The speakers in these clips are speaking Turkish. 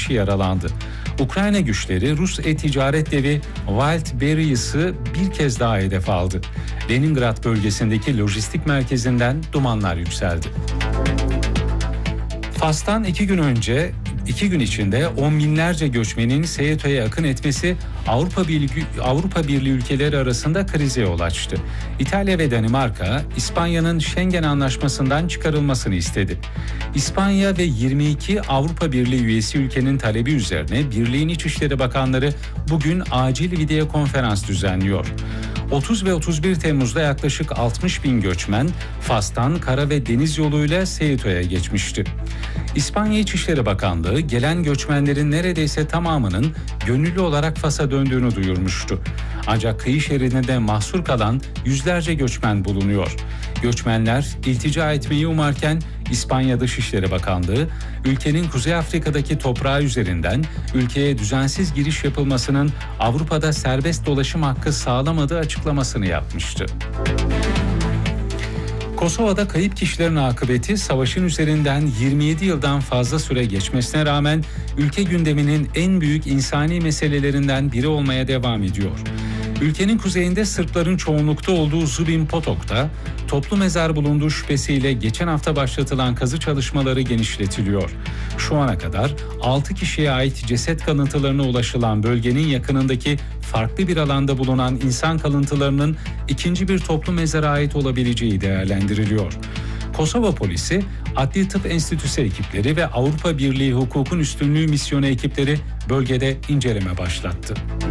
kişi yaralandı. Ukrayna güçleri Rus e-ticaret devi Wildberries'ı bir kez daha hedef aldı. Leningrad bölgesindeki lojistik merkezinden dumanlar yükseldi. Fas'tan 2 gün içinde on binlerce göçmenin Ceute'ye akın etmesi Avrupa Birliği ülkeleri arasında krize yol açtı. İtalya ve Danimarka, İspanya'nın Schengen Anlaşması'ndan çıkarılmasını istedi. İspanya ve 22 Avrupa Birliği üyesi ülkenin talebi üzerine Birliğin İçişleri Bakanları bugün acil video konferans düzenliyor. 30 ve 31 Temmuz'da yaklaşık 60 bin göçmen Fas'tan kara ve deniz yoluyla Ceute'ye geçmişti. İspanya İçişleri Bakanlığı gelen göçmenlerin neredeyse tamamının gönüllü olarak Fas'a döndüğünü duyurmuştu. Ancak kıyı şeridinde mahsur kalan yüzlerce göçmen bulunuyor. Göçmenler iltica etmeyi umarken İspanya Dışişleri Bakanlığı, ülkenin Kuzey Afrika'daki toprağı üzerinden ülkeye düzensiz giriş yapılmasının Avrupa'da serbest dolaşım hakkı sağlamadığı açıklamasını yapmıştı. Kosova'da kayıp kişilerin akıbeti savaşın üzerinden 27 yıldan fazla süre geçmesine rağmen ülke gündeminin en büyük insani meselelerinden biri olmaya devam ediyor. Ülkenin kuzeyinde Sırpların çoğunlukta olduğu Zubin Potok'ta toplu mezar bulunduğu şüphesiyle geçen hafta başlatılan kazı çalışmaları genişletiliyor. Şu ana kadar 6 kişiye ait ceset kalıntılarına ulaşılan bölgenin yakınındaki farklı bir alanda bulunan insan kalıntılarının ikinci bir toplu mezara ait olabileceği değerlendiriliyor. Kosova polisi, Adli Tıp Enstitüsü ekipleri ve Avrupa Birliği Hukukun Üstünlüğü Misyonu ekipleri bölgede inceleme başlattı.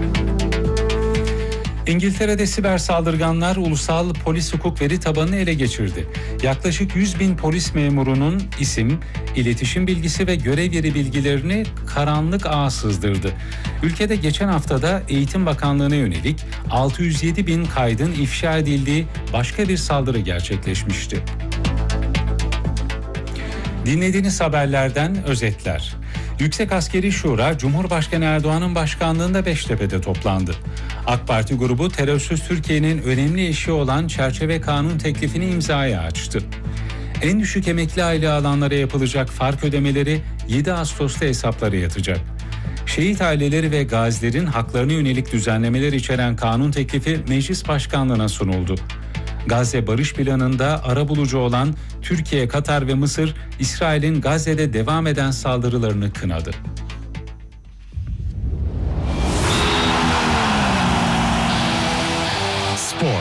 İngiltere'de siber saldırganlar ulusal polis hukuk veri tabanını ele geçirdi. Yaklaşık 100 bin polis memurunun isim, iletişim bilgisi ve görev yeri bilgilerini karanlık ağa sızdırdı. Ülkede geçen haftada Eğitim Bakanlığı'na yönelik 607 bin kaydın ifşa edildiği başka bir saldırı gerçekleşmişti. Dinlediğiniz haberlerden özetler. Yüksek Askeri Şura, Cumhurbaşkanı Erdoğan'ın başkanlığında Beştepe'de toplandı. AK Parti grubu terörsüz Türkiye'nin önemli eşiği olan çerçeve kanun teklifini imzaya açtı. En düşük emekli aylığı alanlara yapılacak fark ödemeleri 7 Ağustos'ta hesaplara yatacak. Şehit aileleri ve gazilerin haklarına yönelik düzenlemeler içeren kanun teklifi Meclis Başkanlığı'na sunuldu. Gazze Barış Planı'nda arabulucu olan Türkiye, Katar ve Mısır, İsrail'in Gazze'de devam eden saldırılarını kınadı. Spor.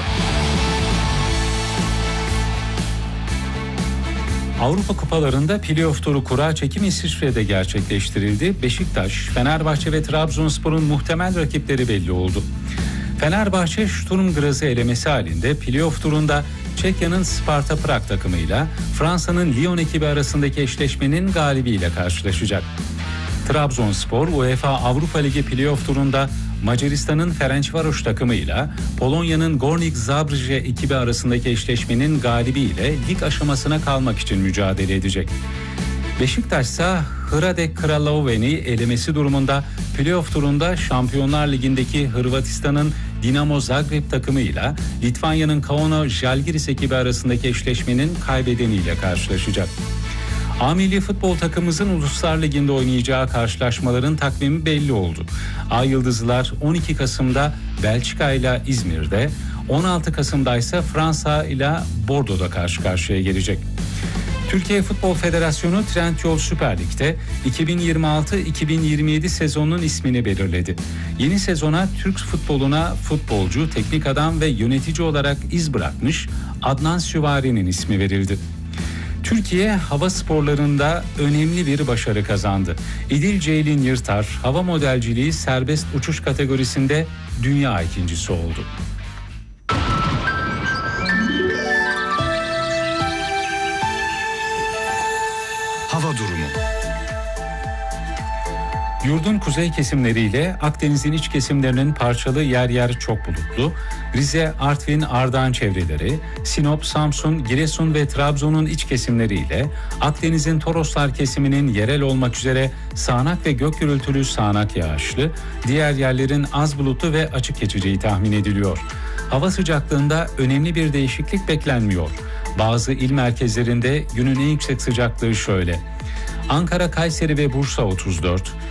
Avrupa Kupalarında playoff turu kura çekimi İsviçre'de gerçekleştirildi. Beşiktaş, Fenerbahçe ve Trabzonspor'un muhtemel rakipleri belli oldu. Fenerbahçe Sturm Graz'ı elemesi halinde playoff turunda Çekya'nın Sparta Prag takımıyla Fransa'nın Lyon ekibi arasındaki eşleşmenin galibiyle karşılaşacak. Trabzonspor UEFA Avrupa Ligi playoff turunda Macaristan'ın Ferencvaros takımıyla Polonya'nın Gornik Zabrze ekibi arasındaki eşleşmenin galibiyle lig aşamasına kalmak için mücadele edecek. Beşiktaş ise Hradec Kraloven'i elemesi durumunda playoff turunda Şampiyonlar Ligi'ndeki Hırvatistan'ın Dinamo Zagreb takımıyla Litvanya'nın Kauno Žalgiris ekibi arasındaki eşleşmenin kaybedeniyle karşılaşacak. A milli futbol takımımızın Uluslar Ligi'nde oynayacağı karşılaşmaların takvimi belli oldu. A Yıldızlılar 12 Kasım'da Belçika ile İzmir'de, 16 Kasım'da ise Fransa ile Bordeaux'da karşı karşıya gelecek. Türkiye Futbol Federasyonu Trendyol Süper Lig'de 2026-2027 sezonunun ismini belirledi. Yeni sezona Türk futboluna futbolcu, teknik adam ve yönetici olarak iz bırakmış Adnan Süvari'nin ismi verildi. Türkiye hava sporlarında önemli bir başarı kazandı. İdil Ceylin Yırtar, hava modelciliği serbest uçuş kategorisinde dünya ikincisi oldu. Hava durumu. Yurdun kuzey kesimleriyle Akdeniz'in iç kesimlerinin parçalı yer yer çok bulutlu, Rize, Artvin, Ardahan çevreleri, Sinop, Samsun, Giresun ve Trabzon'un iç kesimleriyle Akdeniz'in Toroslar kesiminin yerel olmak üzere sağanak ve gök gürültülü sağanak yağışlı, diğer yerlerin az bulutlu ve açık geçeceği tahmin ediliyor. Hava sıcaklığında önemli bir değişiklik beklenmiyor. Bazı il merkezlerinde günün en yüksek sıcaklığı şöyle: Ankara, Kayseri ve Bursa 34,